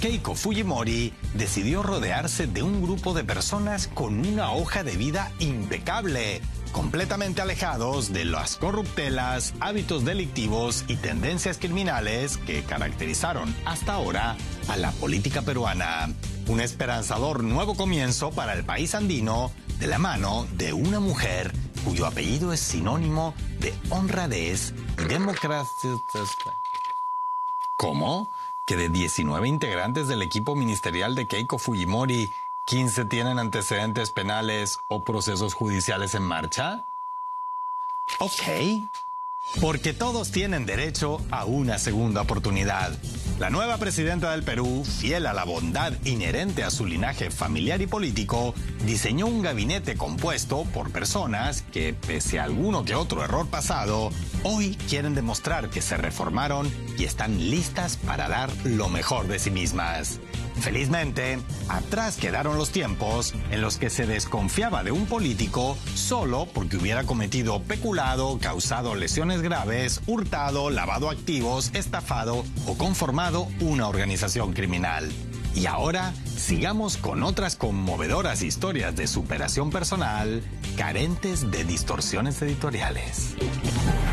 Keiko Fujimori decidió rodearse de un grupo de personas con una hoja de vida impecable, completamente alejados de las corruptelas, hábitos delictivos y tendencias criminales que caracterizaron hasta ahora a la política peruana. Un esperanzador nuevo comienzo para el país andino de la mano de una mujer cuyo apellido es sinónimo de honradez y democracia. ¿Cómo? ¿Que de 19 integrantes del equipo ministerial de Keiko Fujimori, 15 tienen antecedentes penales o procesos judiciales en marcha? Ok. Porque todos tienen derecho a una segunda oportunidad. La nueva presidenta del Perú, fiel a la bondad inherente a su linaje familiar y político, diseñó un gabinete compuesto por personas que, pese a alguno que otro error pasado, hoy quieren demostrar que se reformaron y están listas para dar lo mejor de sí mismas. Felizmente, atrás quedaron los tiempos en los que se desconfiaba de un político solo porque hubiera cometido peculado, causado lesiones graves, hurtado, lavado activos, estafado o conformado una organización criminal. Y ahora, sigamos con otras conmovedoras historias de superación personal, carentes de distorsiones editoriales.